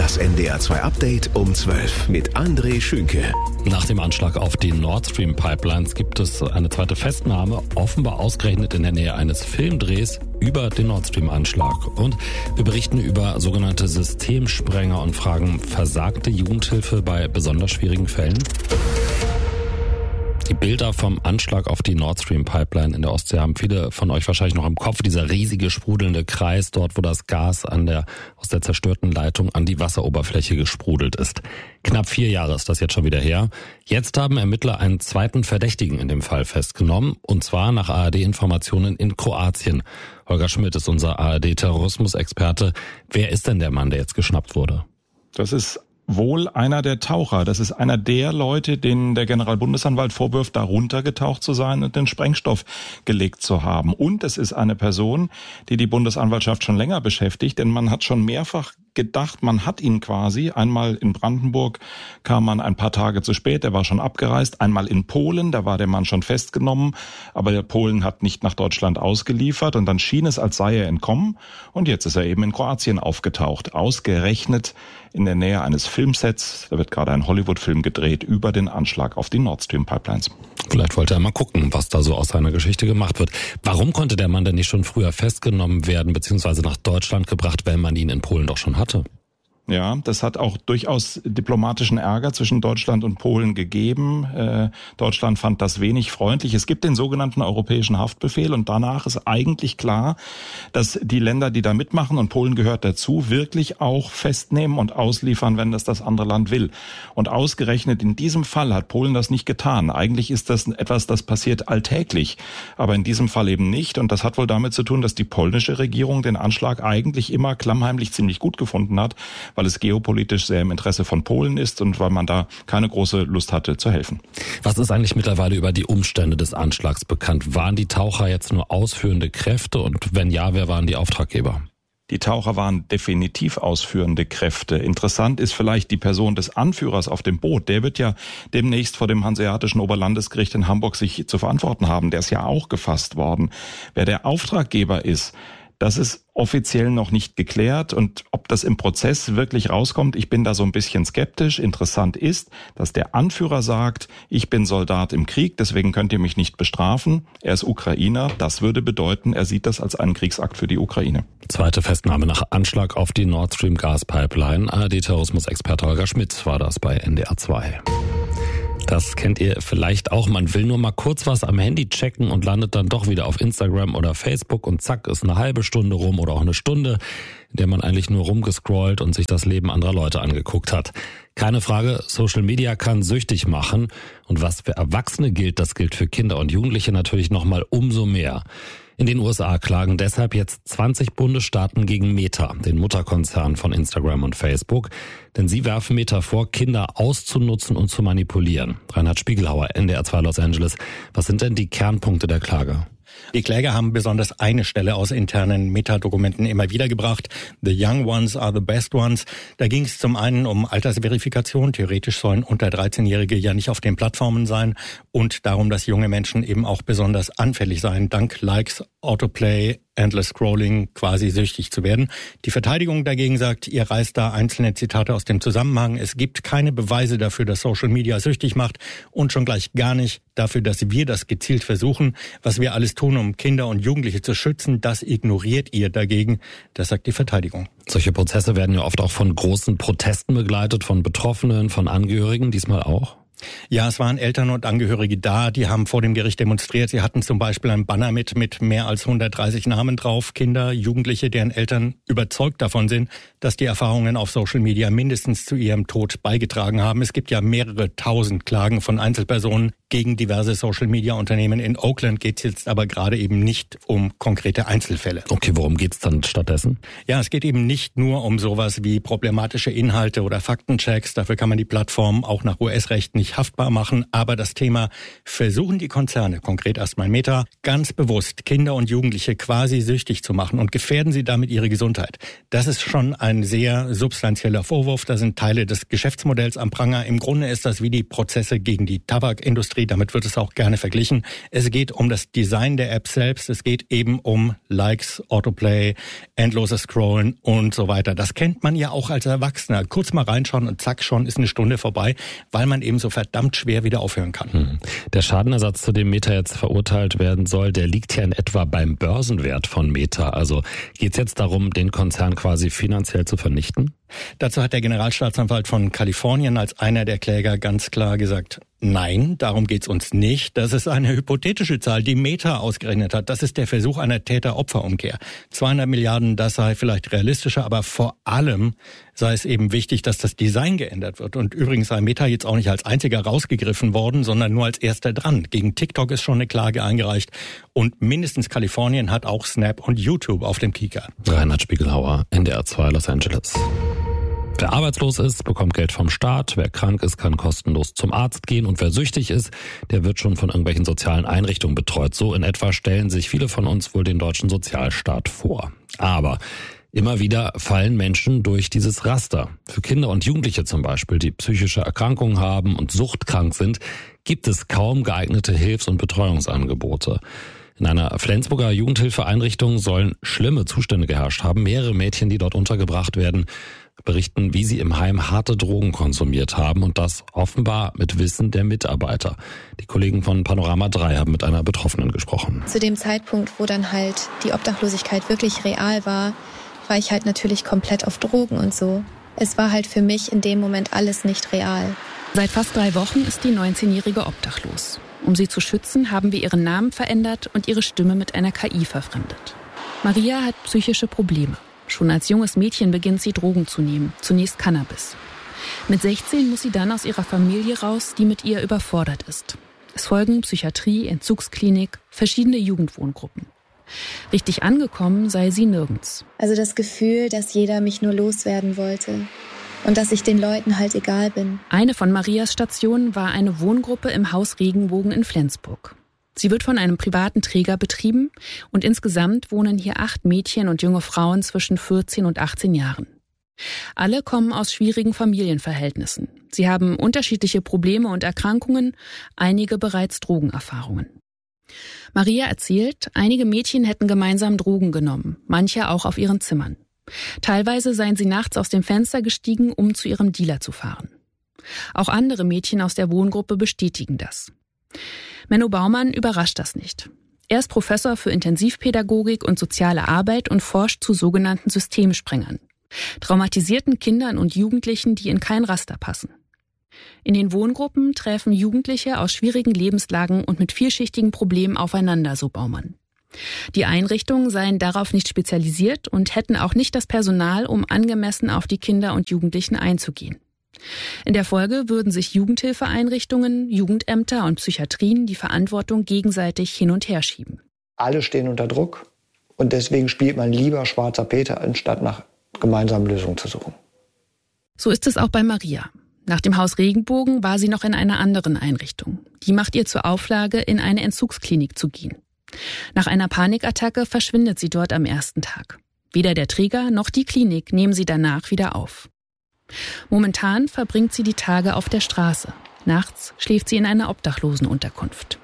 Das NDR2 Update um 12 mit André Schünke. Nach dem Anschlag auf die Nord Stream Pipelines gibt es eine zweite Festnahme, offenbar ausgerechnet in der Nähe eines Filmdrehs über den Nord Stream Anschlag. Und wir berichten über sogenannte Systemsprenger und fragen, versagte Jugendhilfe bei besonders schwierigen Fällen? Die Bilder vom Anschlag auf die Nord Stream Pipeline in der Ostsee haben viele von euch wahrscheinlich noch im Kopf. Dieser riesige sprudelnde Kreis dort, wo das Gas aus der zerstörten Leitung an die Wasseroberfläche gesprudelt ist. Knapp 4 Jahre ist das jetzt schon wieder her. Jetzt haben Ermittler einen zweiten Verdächtigen in dem Fall festgenommen, und zwar nach ARD-Informationen in Kroatien. Holger Schmidt ist unser ARD-Terrorismusexperte. Wer ist denn der Mann, der jetzt geschnappt wurde? Das ist wohl einer der Taucher. Das ist einer der Leute, denen der Generalbundesanwalt vorwirft, da runtergetaucht zu sein und den Sprengstoff gelegt zu haben. Und es ist eine Person, die die Bundesanwaltschaft schon länger beschäftigt, denn man hat schon mehrfach gedacht, man hat ihn quasi. Einmal in Brandenburg kam man ein paar Tage zu spät, er war schon abgereist. Einmal in Polen, da war der Mann schon festgenommen, aber der Polen hat nicht nach Deutschland ausgeliefert und dann schien es, als sei er entkommen. Und jetzt ist er eben in Kroatien aufgetaucht, ausgerechnet in der Nähe eines Filmsets. Da wird gerade ein Hollywood-Film gedreht über den Anschlag auf die Nord Stream Pipelines. Vielleicht wollte er mal gucken, was da so aus seiner Geschichte gemacht wird. Warum konnte der Mann denn nicht schon früher festgenommen werden bzw. nach Deutschland gebracht, wenn man ihn in Polen doch schon hatte? Ja, das hat auch durchaus diplomatischen Ärger zwischen Deutschland und Polen gegeben. Deutschland fand das wenig freundlich. Es gibt den sogenannten Europäischen Haftbefehl und danach ist eigentlich klar, dass die Länder, die da mitmachen, und Polen gehört dazu, wirklich auch festnehmen und ausliefern, wenn das andere Land will. Und ausgerechnet in diesem Fall hat Polen das nicht getan. Eigentlich ist das etwas, das passiert alltäglich, aber in diesem Fall eben nicht. Und das hat wohl damit zu tun, dass die polnische Regierung den Anschlag eigentlich immer klammheimlich ziemlich gut gefunden hat, weil es geopolitisch sehr im Interesse von Polen ist und weil man da keine große Lust hatte zu helfen. Was ist eigentlich mittlerweile über die Umstände des Anschlags bekannt? Waren die Taucher jetzt nur ausführende Kräfte und wenn ja, wer waren die Auftraggeber? Die Taucher waren definitiv ausführende Kräfte. Interessant ist vielleicht die Person des Anführers auf dem Boot. Der wird ja demnächst vor dem Hanseatischen Oberlandesgericht in Hamburg sich zu verantworten haben. Der ist ja auch gefasst worden. Wer der Auftraggeber ist, das ist offiziell noch nicht geklärt und ob das im Prozess wirklich rauskommt, ich bin da so ein bisschen skeptisch. Interessant ist, dass der Anführer sagt, ich bin Soldat im Krieg, deswegen könnt ihr mich nicht bestrafen. Er ist Ukrainer, das würde bedeuten, er sieht das als einen Kriegsakt für die Ukraine. Zweite Festnahme nach Anschlag auf die Nord Stream Gaspipeline. ARD-Terrorismusexperte Holger Schmidt war das bei NDR 2. Das kennt ihr vielleicht auch. Man will nur mal kurz was am Handy checken und landet dann doch wieder auf Instagram oder Facebook und zack, ist eine halbe Stunde rum oder auch eine Stunde, in der man eigentlich nur rumgescrollt und sich das Leben anderer Leute angeguckt hat. Keine Frage, Social Media kann süchtig machen und was für Erwachsene gilt, das gilt für Kinder und Jugendliche natürlich nochmal umso mehr. In den USA klagen deshalb jetzt 20 Bundesstaaten gegen Meta, den Mutterkonzern von Instagram und Facebook. Denn sie werfen Meta vor, Kinder auszunutzen und zu manipulieren. Reinhard Spiegelhauer, NDR 2 Los Angeles. Was sind denn die Kernpunkte der Klage? Die Kläger haben besonders eine Stelle aus internen Metadokumenten immer wieder gebracht. The young ones are the best ones. Da ging es zum einen um Altersverifikation. Theoretisch sollen unter 13-Jährige ja nicht auf den Plattformen sein. Und darum, dass junge Menschen eben auch besonders anfällig seien, dank Likes, Autoplay, Endless Scrolling quasi süchtig zu werden. Die Verteidigung dagegen sagt, ihr reißt da einzelne Zitate aus dem Zusammenhang. Es gibt keine Beweise dafür, dass Social Media süchtig macht und schon gleich gar nicht dafür, dass wir das gezielt versuchen. Was wir alles tun, um Kinder und Jugendliche zu schützen, das ignoriert ihr dagegen. Das sagt die Verteidigung. Solche Prozesse werden ja oft auch von großen Protesten begleitet, von Betroffenen, von Angehörigen, diesmal auch. Ja, es waren Eltern und Angehörige da, die haben vor dem Gericht demonstriert. Sie hatten zum Beispiel ein Banner mit mehr als 130 Namen drauf. Kinder, Jugendliche, deren Eltern überzeugt davon sind, dass die Erfahrungen auf Social Media mindestens zu ihrem Tod beigetragen haben. Es gibt ja mehrere tausend Klagen von Einzelpersonen gegen diverse Social-Media-Unternehmen. In Oakland geht es jetzt aber gerade eben nicht um konkrete Einzelfälle. Okay, worum geht's dann stattdessen? Ja, es geht eben nicht nur um sowas wie problematische Inhalte oder Faktenchecks. Dafür kann man die Plattform auch nach US-Recht nicht haftbar machen. Aber das Thema, versuchen die Konzerne, konkret erstmal Meta, ganz bewusst Kinder und Jugendliche quasi süchtig zu machen und gefährden sie damit ihre Gesundheit. Das ist schon ein sehr substanzieller Vorwurf. Da sind Teile des Geschäftsmodells am Pranger. Im Grunde ist das wie die Prozesse gegen die Tabakindustrie Industrie, damit wird es auch gerne verglichen. Es geht um das Design der App selbst, es geht eben um Likes, Autoplay, endloses Scrollen und so weiter. Das kennt man ja auch als Erwachsener. Kurz mal reinschauen und zack, schon ist eine Stunde vorbei, weil man eben so verdammt schwer wieder aufhören kann. Der Schadenersatz, zu dem Meta jetzt verurteilt werden soll, der liegt ja in etwa beim Börsenwert von Meta. Also geht es jetzt darum, den Konzern quasi finanziell zu vernichten? Dazu hat der Generalstaatsanwalt von Kalifornien als einer der Kläger ganz klar gesagt, nein, darum geht's uns nicht. Das ist eine hypothetische Zahl, die Meta ausgerechnet hat. Das ist der Versuch einer Täter-Opfer-Umkehr. 200 Milliarden, das sei vielleicht realistischer, aber vor allem sei es eben wichtig, dass das Design geändert wird. Und übrigens sei Meta jetzt auch nicht als einziger rausgegriffen worden, sondern nur als erster dran. Gegen TikTok ist schon eine Klage eingereicht und mindestens Kalifornien hat auch Snap und YouTube auf dem Kieker. Reinhard Spiegelhauer, NDR 2 Los Angeles. Wer arbeitslos ist, bekommt Geld vom Staat. Wer krank ist, kann kostenlos zum Arzt gehen. Und wer süchtig ist, der wird schon von irgendwelchen sozialen Einrichtungen betreut. So in etwa stellen sich viele von uns wohl den deutschen Sozialstaat vor. Aber immer wieder fallen Menschen durch dieses Raster. Für Kinder und Jugendliche zum Beispiel, die psychische Erkrankungen haben und suchtkrank sind, gibt es kaum geeignete Hilfs- und Betreuungsangebote. In einer Flensburger Jugendhilfeeinrichtung sollen schlimme Zustände geherrscht haben. Mehrere Mädchen, die dort untergebracht werden, berichten, wie sie im Heim harte Drogen konsumiert haben und das offenbar mit Wissen der Mitarbeiter. Die Kollegen von Panorama 3 haben mit einer Betroffenen gesprochen. Zu dem Zeitpunkt, wo dann halt die Obdachlosigkeit wirklich real war ich halt natürlich komplett auf Drogen und so. Es war halt für mich in dem Moment alles nicht real. Seit fast 3 Wochen ist die 19-Jährige obdachlos. Um sie zu schützen, haben wir ihren Namen verändert und ihre Stimme mit einer KI verfremdet. Maria hat psychische Probleme. Schon als junges Mädchen beginnt sie Drogen zu nehmen, zunächst Cannabis. Mit 16 muss sie dann aus ihrer Familie raus, die mit ihr überfordert ist. Es folgen Psychiatrie, Entzugsklinik, verschiedene Jugendwohngruppen. Richtig angekommen sei sie nirgends. Also das Gefühl, dass jeder mich nur loswerden wollte und dass ich den Leuten halt egal bin. Eine von Marias Stationen war eine Wohngruppe im Haus Regenbogen in Flensburg. Sie wird von einem privaten Träger betrieben und insgesamt wohnen hier 8 Mädchen und junge Frauen zwischen 14 und 18 Jahren. Alle kommen aus schwierigen Familienverhältnissen. Sie haben unterschiedliche Probleme und Erkrankungen, einige bereits Drogenerfahrungen. Maria erzählt, einige Mädchen hätten gemeinsam Drogen genommen, manche auch auf ihren Zimmern. Teilweise seien sie nachts aus dem Fenster gestiegen, um zu ihrem Dealer zu fahren. Auch andere Mädchen aus der Wohngruppe bestätigen das. Menno Baumann überrascht das nicht. Er ist Professor für Intensivpädagogik und soziale Arbeit und forscht zu sogenannten Systemsprengern, traumatisierten Kindern und Jugendlichen, die in kein Raster passen. In den Wohngruppen treffen Jugendliche aus schwierigen Lebenslagen und mit vielschichtigen Problemen aufeinander, so Baumann. Die Einrichtungen seien darauf nicht spezialisiert und hätten auch nicht das Personal, um angemessen auf die Kinder und Jugendlichen einzugehen. In der Folge würden sich Jugendhilfeeinrichtungen, Jugendämter und Psychiatrien die Verantwortung gegenseitig hin und her schieben. Alle stehen unter Druck und deswegen spielt man lieber schwarzer Peter, anstatt nach gemeinsamen Lösungen zu suchen. So ist es auch bei Maria. Nach dem Haus Regenbogen war sie noch in einer anderen Einrichtung. Die macht ihr zur Auflage, in eine Entzugsklinik zu gehen. Nach einer Panikattacke verschwindet sie dort am ersten Tag. Weder der Träger noch die Klinik nehmen sie danach wieder auf. Momentan verbringt sie die Tage auf der Straße. Nachts schläft sie in einer Obdachlosenunterkunft.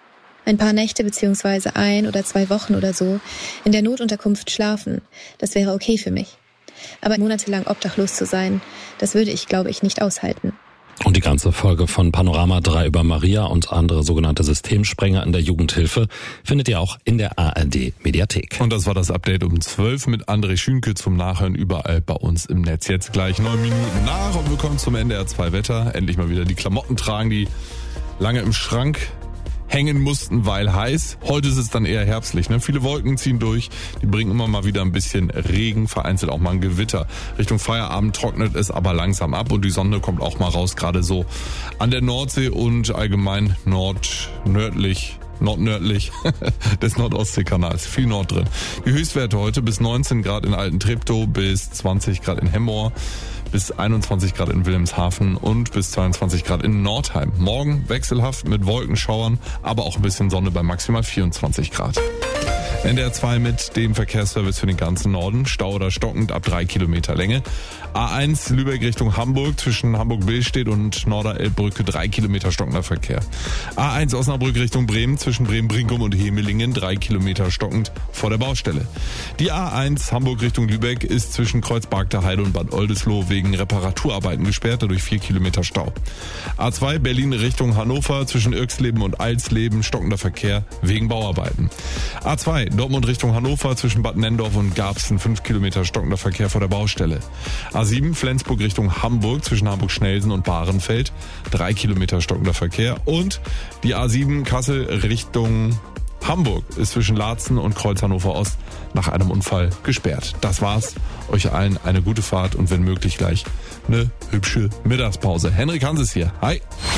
Ein paar Nächte bzw. 1 oder 2 Wochen oder so in der Notunterkunft schlafen, das wäre okay für mich. Aber monatelang obdachlos zu sein, das würde ich, glaube ich, nicht aushalten. Und die ganze Folge von Panorama 3 über Maria und andere sogenannte Systemsprenger in der Jugendhilfe findet ihr auch in der ARD-Mediathek. Und das war das Update um 12 mit André Schünke zum Nachhören überall bei uns im Netz. Jetzt gleich 9 Minuten nach und wir kommen zum NDR 2 Wetter. Endlich mal wieder die Klamotten tragen, die lange im Schrank hängen mussten, weil heiß. Heute ist es dann eher herbstlich, ne? Viele Wolken ziehen durch, die bringen immer mal wieder ein bisschen Regen, vereinzelt auch mal ein Gewitter. Richtung Feierabend trocknet es aber langsam ab und die Sonne kommt auch mal raus, gerade so an der Nordsee und allgemein nordnördlich des Nordostseekanals. Viel Nord drin. Die Höchstwerte heute bis 19 Grad in Altentreptow, bis 20 Grad in Hemmoor, bis 21 Grad in Wilhelmshaven und bis 22 Grad in Nordheim. Morgen wechselhaft mit Wolkenschauern, aber auch ein bisschen Sonne bei maximal 24 Grad. NDR 2 mit dem Verkehrsservice für den ganzen Norden. Stau oder stockend ab 3 Kilometer Länge. A1 Lübeck Richtung Hamburg zwischen Hamburg-Billstedt und Norderelbbrücke 3 Kilometer stockender Verkehr. A1 Osnabrück Richtung Bremen zwischen Bremen-Brinkum und Hemelingen 3 Kilometer stockend vor der Baustelle. Die A1 Hamburg Richtung Lübeck ist zwischen Kreuzbarkter Heide und Bad Oldesloe wegen Reparaturarbeiten gesperrt, dadurch 4 Kilometer Stau. A2 Berlin Richtung Hannover zwischen Irxleben und Alsleben stockender Verkehr wegen Bauarbeiten. A2 Dortmund Richtung Hannover zwischen Bad Nendorf und Garbsen 5 Kilometer stockender Verkehr vor der Baustelle. A7 Flensburg Richtung Hamburg zwischen Hamburg-Schnelsen und Bahrenfeld 3 Kilometer stockender Verkehr. Und die A7 Kassel Richtung Hamburg ist zwischen Laatzen und Kreuz Hannover Ost nach einem Unfall gesperrt. Das war's. Euch allen eine gute Fahrt und wenn möglich gleich eine hübsche Mittagspause. Henrik Hanses hier. Hi.